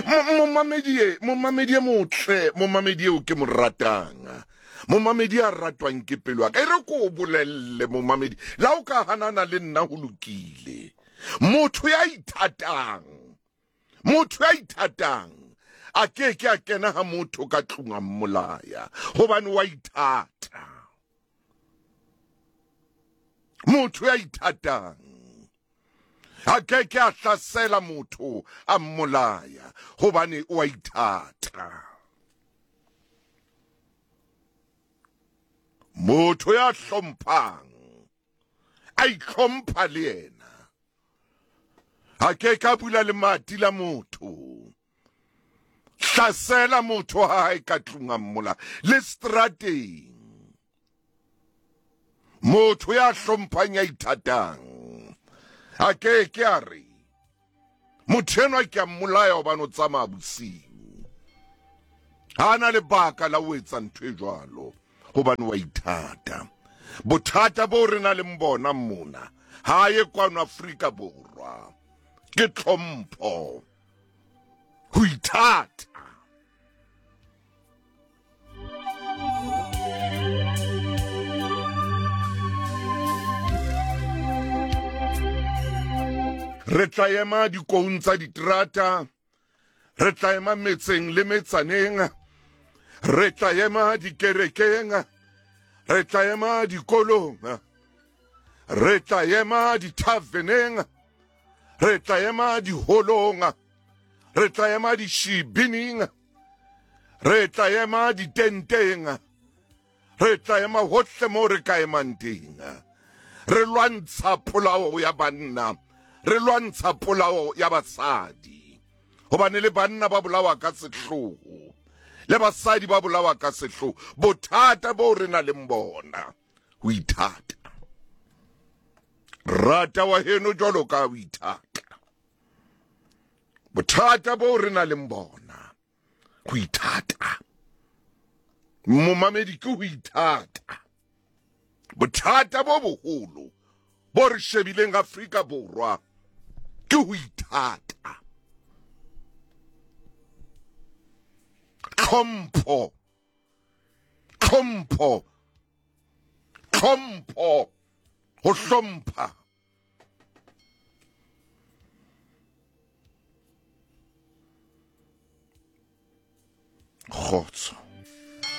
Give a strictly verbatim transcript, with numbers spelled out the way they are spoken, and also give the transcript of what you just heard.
Momamedi e momamedi e motle momamedi o ke mo ratang momamedi a ratwang ke pelo ka ere ko bolelle momamedi la o ka hanana le nna ho lokile motho ya ithatang motho ya ithatang a ke ke a kena ha motho ka tlunga mmolaya hobane wa ithata motho ya ithatang a ke ke a hlasela motho a mmolaya hobane wa ithata motho ya hlomphang a itlhompha le yena a ke ka bula le mati la motho hlasela motho ha e ka tlunga mmola le strateng motho ya hlomphang ya ithatang a ke ke a re motho enwa ke a mmolaya hobane o tsamaya bosiu hana le baka la o etsa ntho e jwalo hobane wa ithata bothata bo re na le mbona mona ha ye kwano Afrika Borwa ke tlhompho ho ithata re tla ema dikoung tsa diterata re tla ema metseng le metsaneng re tla ema dikerekeng re tla ema dikolong re tla ema ditaveneng re tla ema diholong re tla ema dishibining re tla ema ditenteng re tla ema hohle mo re ka emang teng re lwantsha polao ya banna re lwantsha polao ya basadi hobane le banna ba bolawa ka sehloho le basadi ba bolawa ka sehloho bothata bo re na le mbona ho ithata rata wa heno jwalo ka ho ithata bothata bo re na le mbona ho ithata momamedi ke ho ithata bothata bo boholo bo re shebileng Afrika Borwa ke ho ithata tlhompho tlhompho tlhompho ho hlompha khotso